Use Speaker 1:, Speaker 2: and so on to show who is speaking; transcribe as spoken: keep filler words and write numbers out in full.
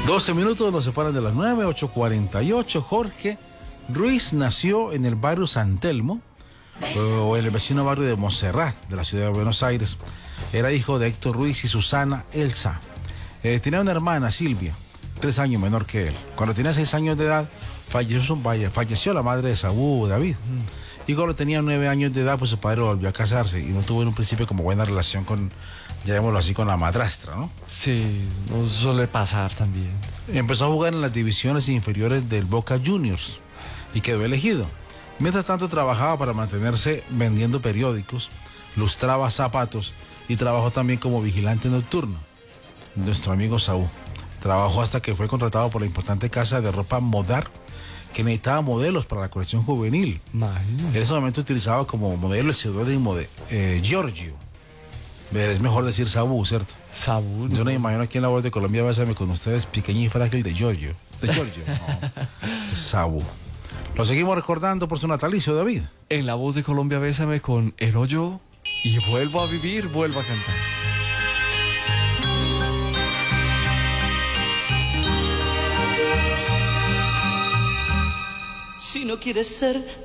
Speaker 1: doce minutos nos separan de las nueve, ocho cuarenta y ocho. Jorge Ruiz nació en el barrio San Telmo, o el vecino barrio de Montserrat, de la ciudad de Buenos Aires. Era hijo de Héctor Ruiz y Susana Elsa. Eh, tenía una hermana, Silvia, tres años menor que él. Cuando tenía seis años de edad, falleció, falleció la madre de Saúl, David. Mm. Y cuando tenía nueve años de edad, pues su padre volvió a casarse y no tuvo en un principio como buena relación con, llamémoslo así, con la madrastra, ¿no?
Speaker 2: Sí, no suele pasar también.
Speaker 1: Empezó a jugar en las divisiones inferiores del Boca Juniors y quedó elegido. Mientras tanto trabajaba para mantenerse vendiendo periódicos, lustraba zapatos y trabajó también como vigilante nocturno. Nuestro amigo Saúl trabajó hasta que fue contratado por la importante casa de ropa Modar, que necesitaba modelos para la colección juvenil.
Speaker 2: Imagínate.
Speaker 1: En ese momento utilizaba como modelo el seudónimo de eh, Giorgio. Es mejor decir Saúl, ¿cierto?
Speaker 2: Saúl.
Speaker 1: Yo no me imagino aquí en la voz de Colombia, bésame con ustedes, pequeño y frágil de Giorgio. De Giorgio, no. Saúl. Lo seguimos recordando por su natalicio, David.
Speaker 2: En la voz de Colombia, bésame con El Hoyo y vuelvo a vivir, vuelvo a cantar.
Speaker 3: Si no quieres ser